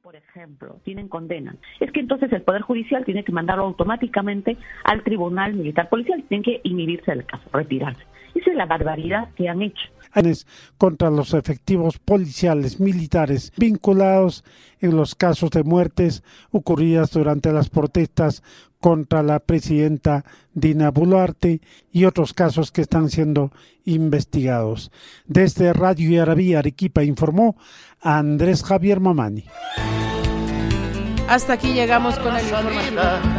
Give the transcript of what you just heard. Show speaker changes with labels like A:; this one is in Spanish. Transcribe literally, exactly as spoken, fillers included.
A: por ejemplo, tienen condena, es que entonces el Poder Judicial tiene que mandarlo automáticamente al Tribunal Militar Policial, tienen que inhibirse del caso, retirarse. Esa es la barbaridad que han hecho.
B: Contra los efectivos policiales militares vinculados en los casos de muertes ocurridas durante las protestas contra la presidenta Dina Boluarte y otros casos que están siendo investigados. Desde Radio Yarabí, Arequipa, informó Andrés Javier Mamani.
C: Hasta aquí llegamos con el informativo.